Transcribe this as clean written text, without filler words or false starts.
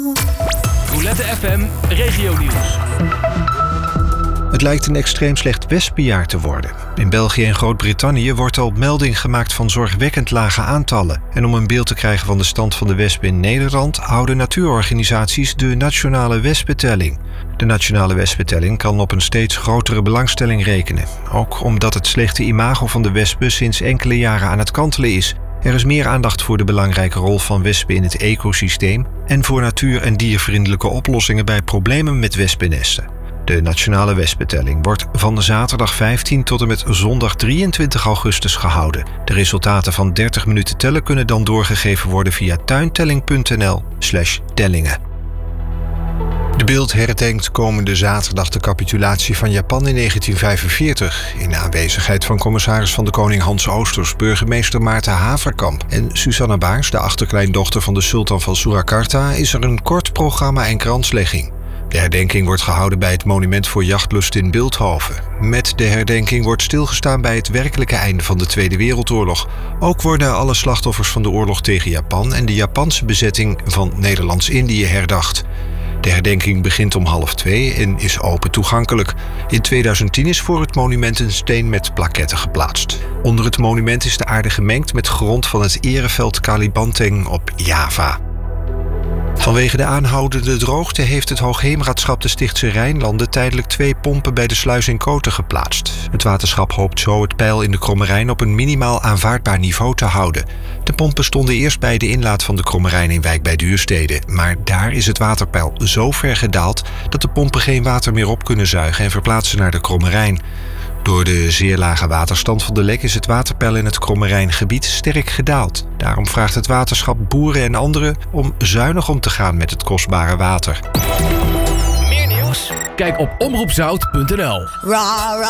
Roulette FM Regionieuws. Het lijkt een extreem slecht wespenjaar te worden. In België en Groot-Brittannië wordt al melding gemaakt van zorgwekkend lage aantallen. En om een beeld te krijgen van de stand van de wespen in Nederland houden natuurorganisaties de Nationale Wespentelling. De Nationale Wespentelling kan op een steeds grotere belangstelling rekenen. Ook omdat het slechte imago van de wespen sinds enkele jaren aan het kantelen is. Er is meer aandacht voor de belangrijke rol van wespen in het ecosysteem en voor natuur- en diervriendelijke oplossingen bij problemen met wespennesten. De Nationale Wespentelling wordt van zaterdag 15 tot en met zondag 23 augustus gehouden. De resultaten van 30 minuten tellen kunnen dan doorgegeven worden via tuintelling.nl/tellingen. De Bild herdenkt komende zaterdag de capitulatie van Japan in 1945... in aanwezigheid van commissaris van de Koning Hans Oosters, burgemeester Maarten Haverkamp en Susanna Baars, de achterkleindochter van de sultan van Surakarta, is er een kort programma en kranslegging. De herdenking wordt gehouden bij het Monument voor Jachtlust in Bilthoven. Met de herdenking wordt stilgestaan bij het werkelijke einde van de Tweede Wereldoorlog. Ook worden alle slachtoffers van de oorlog tegen Japan en de Japanse bezetting van Nederlands-Indië herdacht. De herdenking begint om 1:30 en is open toegankelijk. In 2010 is voor het monument een steen met plaketten geplaatst. Onder het monument is de aarde gemengd met grond van het ereveld Kalibanteng op Java. Vanwege de aanhoudende droogte heeft het Hoogheemraadschap de Stichtse Rijnlanden tijdelijk 2 pompen bij de sluis in Koten geplaatst. Het waterschap hoopt zo het peil in de Kromme Rijn op een minimaal aanvaardbaar niveau te houden. De pompen stonden eerst bij de inlaat van de Kromme Rijn in Wijk bij Duurstede, maar daar is het waterpeil zo ver gedaald dat de pompen geen water meer op kunnen zuigen en verplaatsen naar de Kromme Rijn. Door de zeer lage waterstand van de Lek is het waterpeil in het Kromme Rijngebied sterk gedaald. Daarom vraagt het waterschap boeren en anderen om zuinig om te gaan met het kostbare water. Meer nieuws? Kijk op omroepzout.nl.